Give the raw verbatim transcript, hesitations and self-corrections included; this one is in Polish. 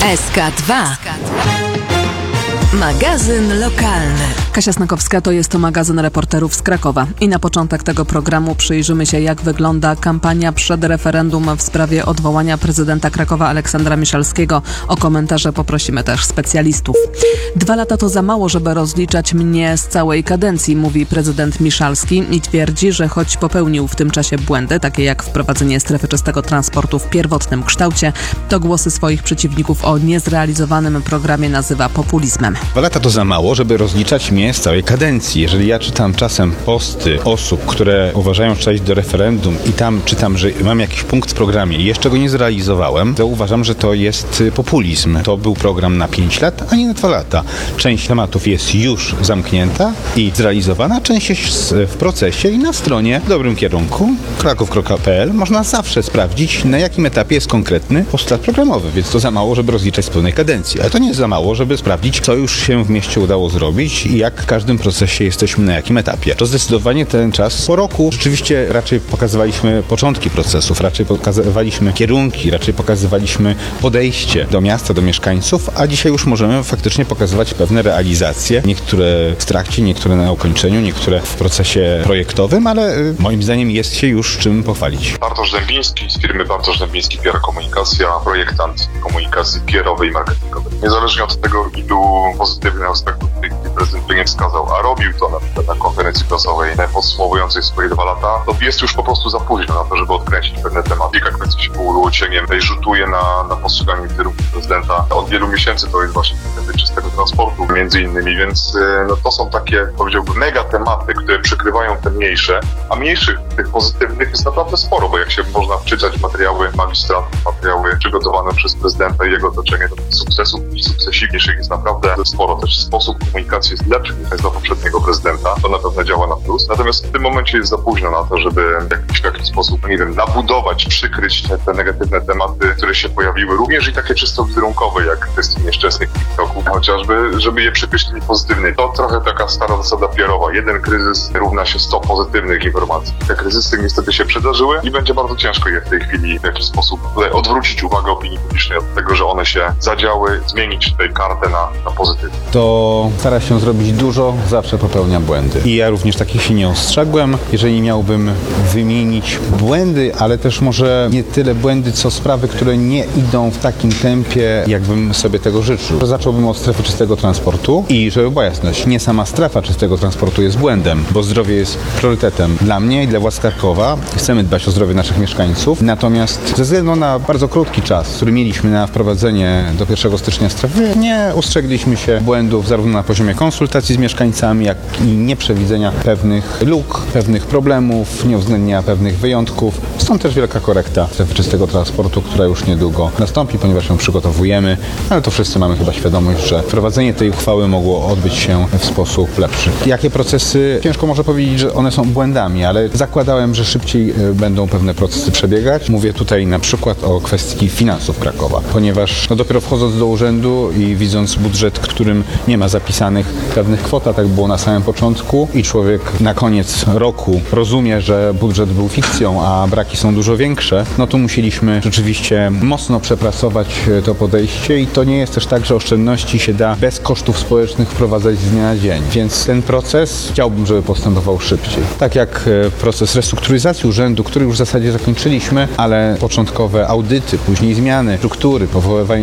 S K dwa. Magazyn lokalny. Kasia Snakowska, to jest to magazyn reporterów z Krakowa. I na początek tego programu przyjrzymy się, jak wygląda kampania przed referendum w sprawie odwołania prezydenta Krakowa Aleksandra Miszalskiego. O komentarze poprosimy też specjalistów. Dwa lata to za mało, żeby rozliczać mnie z całej kadencji, mówi prezydent Miszalski i twierdzi, że choć popełnił w tym czasie błędy, takie jak wprowadzenie strefy czystego transportu w pierwotnym kształcie, to głosy swoich przeciwników o niezrealizowanym programie nazywa populizmem. Dwa lata to za mało, żeby rozliczać mnie z całej kadencji. Jeżeli ja czytam czasem posty osób, które uważają, że trzeba iść do referendum i tam czytam, że mam jakiś punkt w programie i jeszcze go nie zrealizowałem, to uważam, że to jest populizm. To był program na pięć lat, a nie na dwa lata. Część tematów jest już zamknięta i zrealizowana, część jest w procesie i na stronie w dobrym kierunku kraków kropka p l można zawsze sprawdzić, na jakim etapie jest konkretny postulat programowy, więc to za mało, żeby rozliczać z pełnej kadencji. Ale to nie jest za mało, żeby sprawdzić, co już się w mieście udało zrobić i jak w każdym procesie jesteśmy na jakim etapie. To zdecydowanie ten czas po roku rzeczywiście raczej pokazywaliśmy początki procesów, raczej pokazywaliśmy kierunki, raczej pokazywaliśmy podejście do miasta, do mieszkańców, a dzisiaj już możemy faktycznie pokazywać pewne realizacje, niektóre w trakcie, niektóre na ukończeniu, niektóre w procesie projektowym, ale moim zdaniem jest się już czym pochwalić. Bartosz Dębiński z firmy Bartosz Dębiński P R Komunikacja, projektant komunikacji P R-owej i marketingowej. Niezależnie od tego, ilu pozytywnych aspektów prezydent by nie wskazał, a robił to na przykład na konferencji prasowej podsumowującej swoje dwa lata, to jest już po prostu za późno na to, żeby odkręcić pewne tematy. Jak kwestia się położyło cieniem, rzutuje na, na postrzeganie kierunku prezydenta. Od wielu miesięcy to jest właśnie kwestia czystego transportu między innymi, więc no, to są takie, powiedziałbym, mega tematy, które przykrywają te mniejsze, a mniejszych, tych pozytywnych jest naprawdę sporo, bo jak się można wczytać materiały magistratów, materiały przygotowane przez prezydenta i jego otoczenie, to sukcesów i sukcesywniejszych jest naprawdę sporo. Też sposób komunikacji jest lepszy niż dla poprzedniego prezydenta, to na pewno działa na plus. Natomiast w tym momencie jest za późno na to, żeby w jakiś sposób, nie wiem, nabudować, przykryć te, te negatywne tematy, które się pojawiły, również i takie czysto wizerunkowe, jak kwestie nieszczęsnych TikToków, chociażby, żeby je przykryć tymi pozytywnymi. To trochę taka stara zasada P R-owa. Jeden kryzys równa się sto pozytywnych informacji. Te kryzysy niestety się przydarzyły i będzie bardzo ciężko je w tej chwili w jakiś sposób odwrócić uwagę opinii publicznej od tego, że one się zadziały, zmienić tej kartę na, na pozytywną. To stara się zrobić dużo, zawsze popełnia błędy. I ja również takich się nie ostrzegłem. Jeżeli miałbym wymienić błędy, ale też może nie tyle błędy, co sprawy, które nie idą w takim tempie, jakbym sobie tego życzył. Zacząłbym od strefy czystego transportu i żeby była jasność, nie sama strefa czystego transportu jest błędem, bo zdrowie jest priorytetem dla mnie i dla władz Krakowa. Chcemy dbać o zdrowie naszych mieszkańców. Natomiast ze względu na bardzo krótki czas, który mieliśmy na wprowadzenie do pierwszego stycznia strefy, nie ustrzegliśmy się błędów zarówno na poziomie konsultacji z mieszkańcami, jak i nieprzewidzenia pewnych luk, pewnych problemów, nieuwzględnienia pewnych wyjątków. Stąd też wielka korekta strefy czystego transportu, która już niedługo nastąpi, ponieważ ją przygotowujemy, ale to wszyscy mamy chyba świadomość, że wprowadzenie tej uchwały mogło odbyć się w sposób lepszy. Jakie procesy? Ciężko może powiedzieć, że one są błędami, ale zakładałem, że szybciej będą pewne procesy przebiegać. Mówię tutaj na przykład o kwestii finansów Krakowa, ponieważ no dopiero wchodząc do urzędu i widząc budżet, którym nie ma zapisanych pewnych kwot, a tak było na samym początku i człowiek na koniec roku rozumie, że budżet był fikcją, a braki są dużo większe, no to musieliśmy rzeczywiście mocno przepracować to podejście i to nie jest też tak, że oszczędności się da bez kosztów społecznych wprowadzać z dnia na dzień. Więc ten proces chciałbym, żeby postępował szybciej. Tak jak proces restrukturyzacji urzędu, który już w zasadzie zakończyliśmy, ale początkowe audyty, później zmiany struktury, powoływanie